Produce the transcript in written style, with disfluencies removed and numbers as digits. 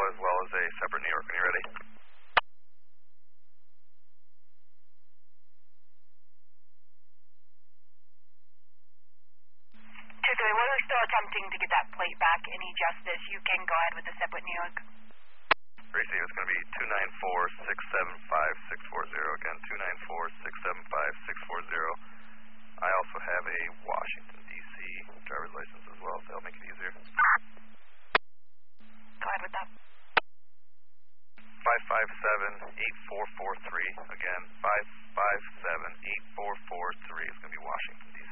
as well as a separate New York. When you're ready. 2-3, while we're still attempting to get that plate back, any justice, you can go ahead with the separate New York. Receive, it's going to be 294-675-640. Again, 294-675-640. I also have a Washington, D.C. driver's license as well, so that'll make it easier. Go ahead with that. 557-8443. Again, 557-8443. It's going to be Washington, D.C.